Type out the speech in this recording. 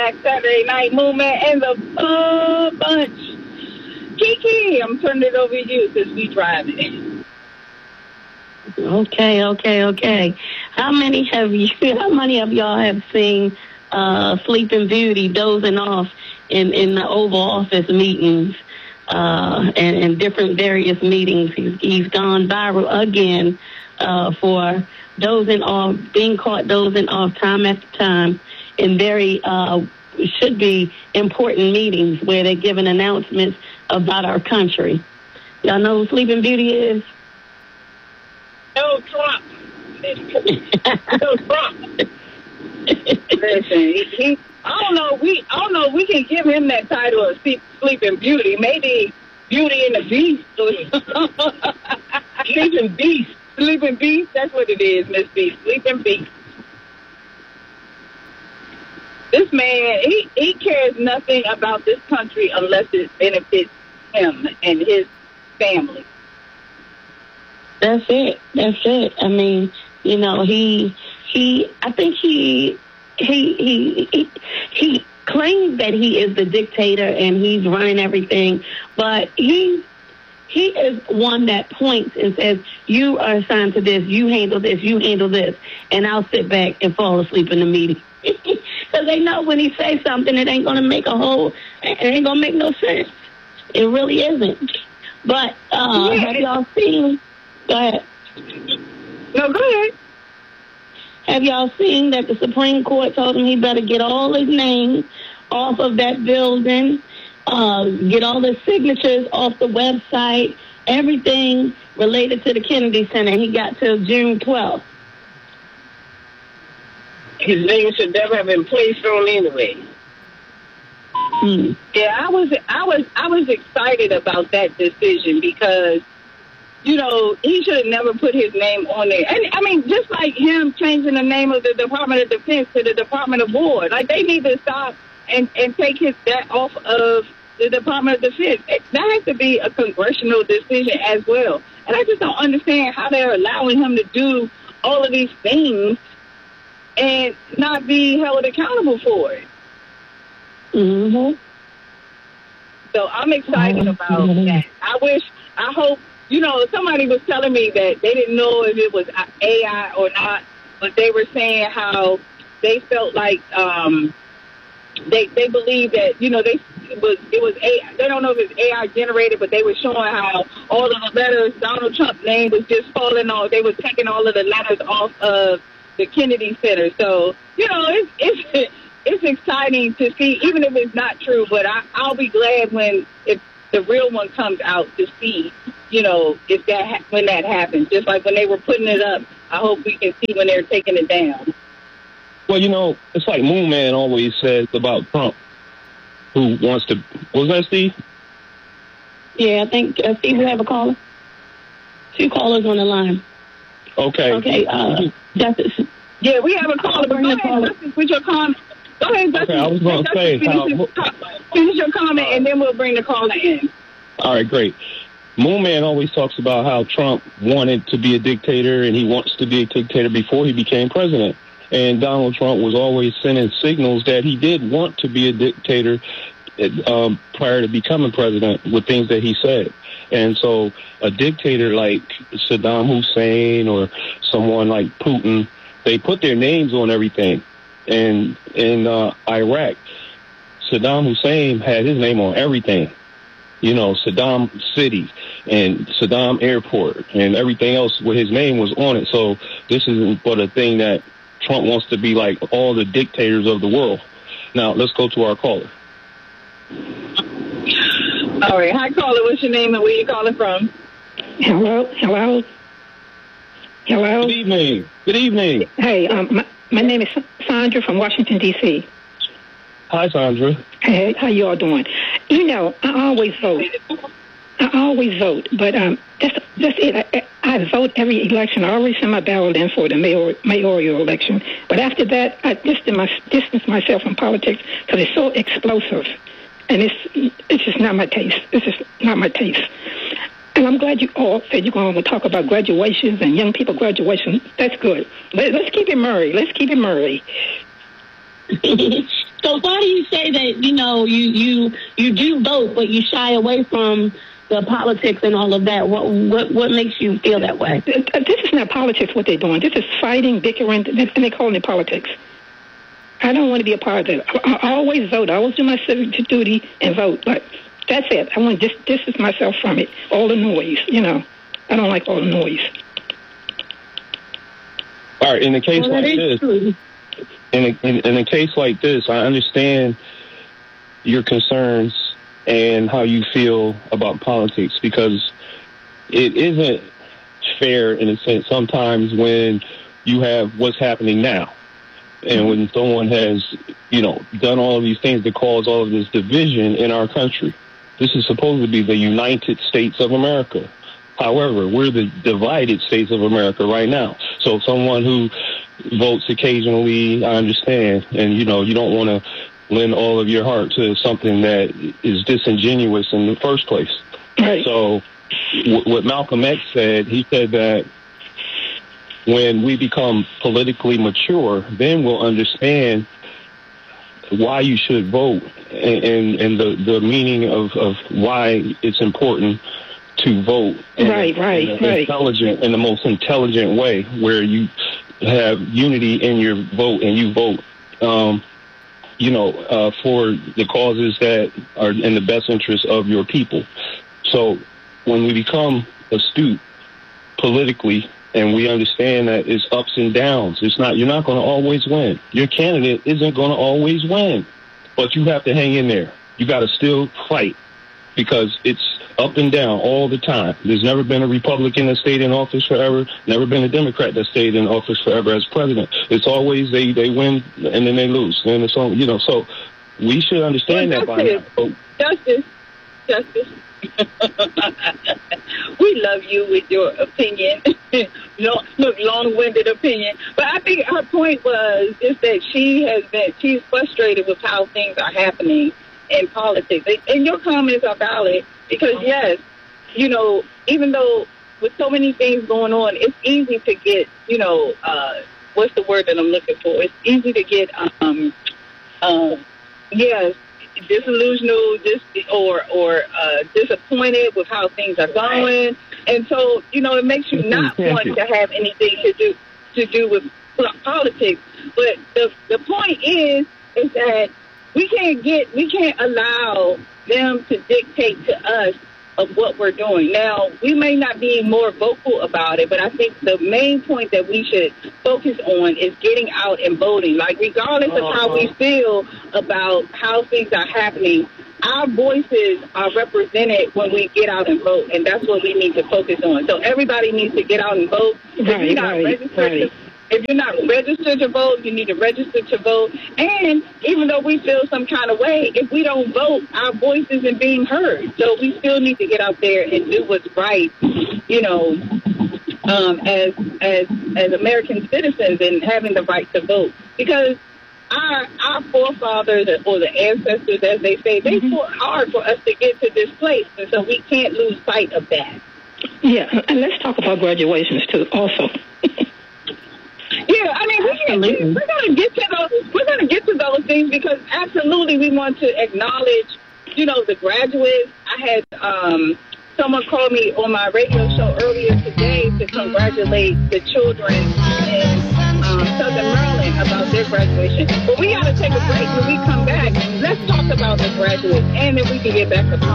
Black Saturday Night Movement and the Bunch. Kiki, I'm turning it over to you since we driving. Okay. How many of y'all have seen Sleeping Beauty dozing off in the Oval Office meetings and different various meetings? He's gone viral again for dozing off, being caught dozing off time after time in very should be important meetings where they're giving announcements about our country. Y'all know who Sleeping Beauty is? No, Trump. No, Trump. Listen, he I don't know if we can give him that title of Sleeping Beauty. Maybe Beauty and the Beast. Sleeping Beast. Sleeping Beast, that's what it is, Miss Beast. Sleeping Beast. This man, he cares nothing about this country unless it benefits him and his family. That's it. I mean, you know, I think he claims that he is the dictator and he's running everything, but he is one that points and says, you are assigned to this, you handle this, and I'll sit back and fall asleep in the meeting. Because they know when he says something, it ain't going to make it ain't going to make no sense. It really isn't. But have y'all seen, go ahead. No, go ahead. Have y'all seen that the Supreme Court told him he better get all his names off of that building, get all the signatures off the website, everything related to the Kennedy Center? He got till June 12th. His name should never have been placed on anyway. Yeah, I was excited about that decision because, you know, he should have never put his name on there. And I mean, just like him changing the name of the Department of Defense to the Department of War, like they need to stop and take that off of the Department of Defense. That has to be a congressional decision as well. And I just don't understand how they're allowing him to do all of these things and not be held accountable for it. Mm-hmm. So I'm excited about that. I hope, you know, somebody was telling me that they didn't know if it was AI or not, but they were saying how they felt like they believe that, you know, it was AI. They don't know if it's AI generated, but they were showing how all of the letters, Donald Trump's name was just falling off. They were taking all of the letters off of the Kennedy Center. So, you know, it's exciting to see, even if it's not true, but I'll be glad if the real one comes out to see, you know, when that happens. Just like when they were putting it up, I hope we can see when they're taking it down. Well, you know, it's like Moon Man always says about Trump, who wants to, was that Steve? Yeah, I think, Steve, we have a caller. 2 callers on the line. Okay. Justice. Yeah, we have a caller. Go ahead, Justice, with your comment. Go ahead, Justice. Okay, I was going to say, finish your comment, and then we'll bring the caller in. All right, great. Moon Man always talks about how Trump wanted to be a dictator, and he wants to be a dictator before he became president. And Donald Trump was always sending signals that he did want to be a dictator prior to becoming president with things that he said. And so a dictator like Saddam Hussein or someone like Putin, they put their names on everything. And in Iraq, Saddam Hussein had his name on everything. You know, Saddam City and Saddam Airport and everything else where his name was on it. So this isn't but a thing that Trump wants to be like all the dictators of the world. Now, let's go to our caller. All right. Hi, caller. What's your name and where you calling from? Hello. Good evening. Hey, my name is Sandra from Washington, D.C. Hi, Sandra. Hey, how you all doing? You know, I always vote, but that's it. I vote every election. I always send my ballot in for the mayoral election. But after that, I distance myself from politics because it's so explosive. And it's just not my taste. It's just not my taste. And I'm glad you all said you're going to talk about graduations and young people graduation. That's good. Let's keep it Murray. So why do you say that, you do vote, but you shy away from the politics and all of that? What makes you feel that way? This is not politics, what they're doing. This is fighting, bickering, and they call it politics. I don't want to be a part of that. I always vote. I always do my civic duty and vote. But that's it. I want to distance myself from it. All the noise, I don't like all the noise. All right, in a case like this, in a case like this, I understand your concerns and how you feel about politics, because it isn't fair in a sense sometimes when you have what's happening now. And when someone has, done all of these things to cause all of this division in our country. This is supposed to be the United States of America. However, we're the divided states of America right now. So someone who votes occasionally, I understand. And, you don't want to lend all of your heart to something that is disingenuous in the first place. Right. So what Malcolm X said, he said that when we become politically mature, then we'll understand why you should vote and the meaning of why it's important to vote. In the most intelligent way, where you have unity in your vote and you vote, for the causes that are in the best interest of your people. So when we become astute politically, and we understand that it's ups and downs. You're not going to always win. Your candidate isn't going to always win, but you have to hang in there. You got to still fight, because it's up and down all the time. There's never been a Republican that stayed in office forever. Never been a Democrat that stayed in office forever as president. It's always they win and then they lose. And it's all, so we should understand that by now. Justice. We love you with your opinion. Long-winded opinion. But I think her point was just that she's frustrated with how things are happening in politics. And your comments are valid, because yes, even though with so many things going on, it's easy to get, what's the word that I'm looking for? It's easy to get, disillusional, or disappointed with how things are going, and so it makes you not want to have anything to do with politics. But the point is that we can't allow them to dictate to us of what we're doing. Now, we may not be more vocal about it, but I think the main point that we should focus on is getting out and voting. Like, regardless of how we feel about how things are happening, our voices are represented when we get out and vote, and that's what we need to focus on. So everybody needs to get out and vote. If you're not registered to vote, you need to register to vote. And even though we feel some kind of way, if we don't vote, our voice isn't being heard. So we still need to get out there and do what's right, as American citizens, and having the right to vote. Because our forefathers, or the ancestors, as they say, they fought hard for us to get to this place. And so we can't lose sight of that. Yeah, and let's talk about graduations, too, also. Yeah, I mean, we're going to get to those. We're going to get to those things, because absolutely we want to acknowledge, the graduates. I had someone call me on my radio show earlier today to congratulate the children in Southern Maryland about their graduation. But we got to take a break. When we come back, let's talk about the graduates, and then we can get back to